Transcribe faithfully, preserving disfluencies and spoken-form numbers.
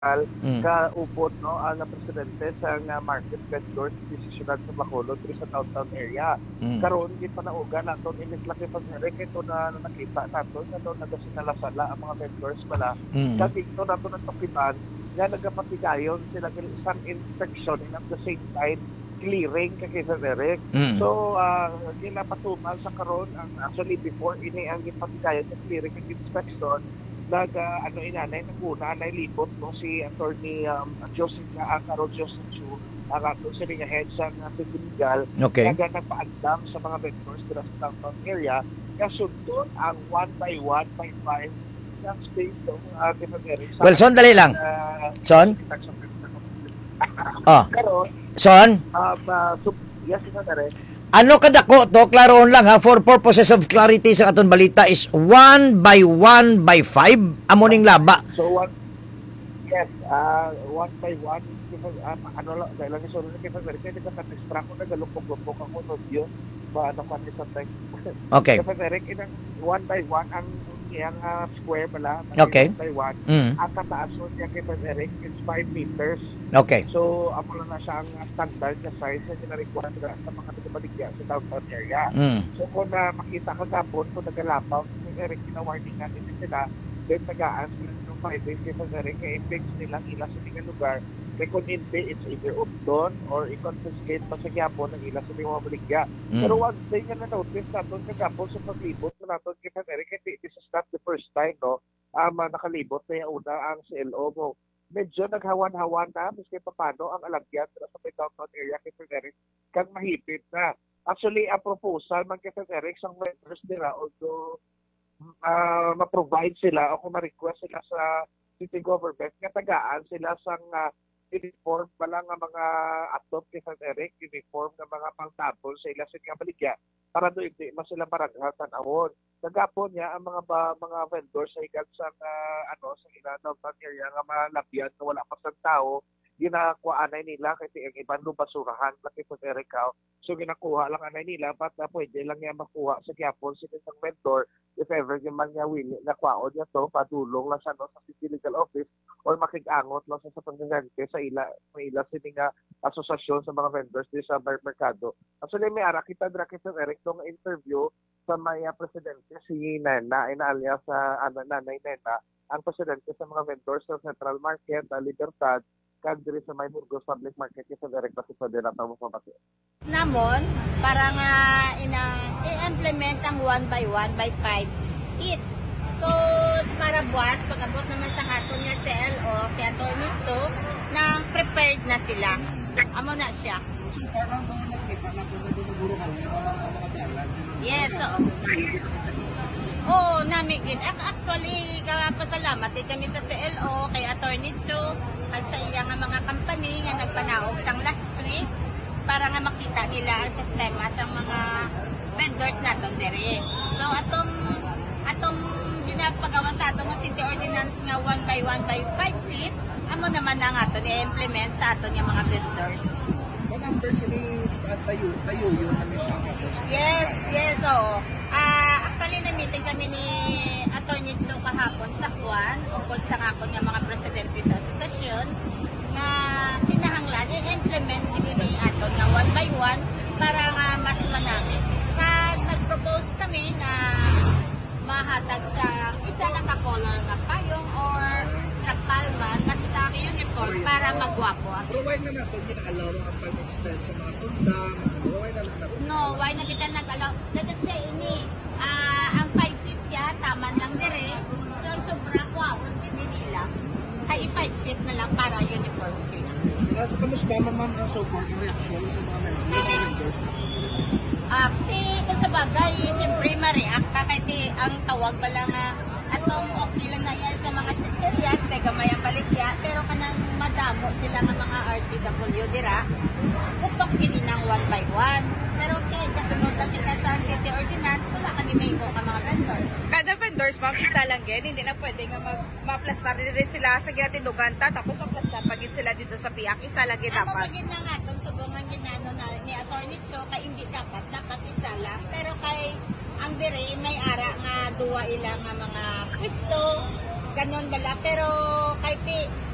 Mm. kaupod no ang presidente sa nga market vendors decisional sa Bacolod diri sa downtown area. Mm. Karon gid panauga naton inis laki pagdiri kay to na nakita naton na daw nagasinala-sala ang mga vendors bala. Mm. Kasi ito nato ng tukiban nga nagapatigayon sila kini isang inspection and at the same time clearing kay Sir Eric. Mm. So uh, ginapatumal sa karon ang actually before ini ang gipatigayon sa clearing and inspection nag uh, ano inanay naguna na libot no si attorney um, Joseph na uh, Carol Joseph Chu ang ato sa nga head sa uh, legal Okay. naga nagpaandam sa mga vendors dira sa downtown area kasundot ang one by one by five ng space ng uh, different Well, Son, dali lang. Uh, Son? Oh. Karon, Son? um, uh, so, yes, ito na rin. Ano kadako to, klaroon lang ha, for purposes of clarity sa aton balita is one by one by five amoning laba. So one, yes, uh, one by one, uh, ano lang, dahil lang isunod na kaya pag hindi ka sa-distract ko na galupog-lupog ako no Diyo, ba ano pa sa time. Okay. Kasi Eric, inang one by one, ang iyang uh, square pala, Okay. one by one, Mm. ang kataas mo niya kay Eric is five meters. Okay. So, amo lang na siya ang standard na size na gina-require sa mga tagabaligya sa downtown area. Mm. So, kung na makita ka kapon, kung nagalapaw, kung Eric, pina-warning natin din sila, then tagaan sila ng five days kay Eric, kaya i-fix nilang ila sa mga lugar. Kaya kung hindi, it's either updon or i-confiscate pa sa Gyapon ng ila sa mga baligya. Mm. Pero one thing na na-notice natin sa Gyapon sa paglibot na natin kay Eric, hindi, this is not the first time, no? Um, nakalibot na yung una ang C L O mo. Medyo naghawan-hawan na, miski pa paano ang alagyan sa may downtown area kay Sir Eric, kang mahipit na. Actually, ang proposal man kay Sir Eric, sa members nila, although uh, ma-provide sila o kung ma-request sila sa city government, nga tagaan sila sa uh, uniform pa lang ang mga atop kay Sir Eric, uniform ng mga pangtabol sa ila sa nga baligya, para doon hindi mas sila maraghatan awon. Nagapon niya ang mga ba, mga vendors sa ikat sa uh, ano sa ila downtown area nga malabyan na wala pa sa tao ginakuha anay nila kasi ang ibang basurahan laki po Eric. So ginakuha lang anay nila but uh, pwede lang niya makuha sa Gyapon sa isang vendor if ever yung man niya willing na kuhaon niya to padulong lang sa no, sa city legal office or makigangot lang sa sa panggaganti sa ila may ila sini nga asosasyon sa mga vendors di sa merkado. Actually may ara kita dra kay Sir Eric tong interview sa may uh, presidente si Nena inaalya sa ano nanay Nena ang presidente sa mga vendors sa Central Market, uh, Libertad, kadiri sa may Burgos Public Market sa direct pa sa dira ta mo pati. Namon para nga ina i-implement ang one by one by five it. So para buwas pag-abot naman sa aton nga C L O si Attorney Cho na prepared na sila. Amo na siya. So parang doon nakita na po na dinuguro kami wala mga dalan. Yes, so oh, namigid. Actually, pasalamat din kami sa C L O, kay Attorney Cho, at sa iya nga mga company nga nagpanaog sang last week para nga makita nila ang sistema sa mga vendors naton diri. So atong atong ginapagawa sa atong city ordinance nga one by one by five feet, amo naman ang aton i-implement sa aton nga mga vendors. The numbers ni tayo tayo yun kami sa kapos. Yes, yes, oo. Ah, actually na-meeting kami ni Attorney Cho kahapon sa Juan, ukod sa ngakon nga mga presidente sa asosasyon, na kinahanglan i-implement din aton nga one by one para nga mas manami. Kag nag-propose kami na mahatag sa isa lang ka color nga payong or trapalman basta uniform para magwapo. Pero why na natin ginakalaw ang pag-extend sa mga tundang? Why na lang natin? No, why na kita nag-allow? Let us say ini, ah, ang five feet siya, taman lang dire. So, sobra ko, awon din nila. Ay, five feet na lang para uniform sila. Kasi kamusta ma'am ang so-called reaction sa mga members? Ah, eh, kung sa bagay, siyempre ma-react ka kahit eh, ang tawag pa lang nga atong okay lang na yan sa mga chicherias, kay gamay ang baligya, pero kanang madamo sila ng mga R T W dira, utok gini ng one by one. Pero okay, kasunod lang kita sa city ordinance, wala kami may ka mga vendors. Kada vendors, ma'am, isa lang yan. Hindi na pwede nga mag ma-plastar din sila sa ginatindugan ta, tapos ma-plastar pagin sila dito sa piyak. Isa lang yan Ako dapat. magin na nga, kung subungan ginano na ni Attorney Cho, kay hindi dapat, dapat isa lang. Pero kay ang dire, may ara nga duwa ilang nga mga pwesto, ganon bala. Pero kay pi,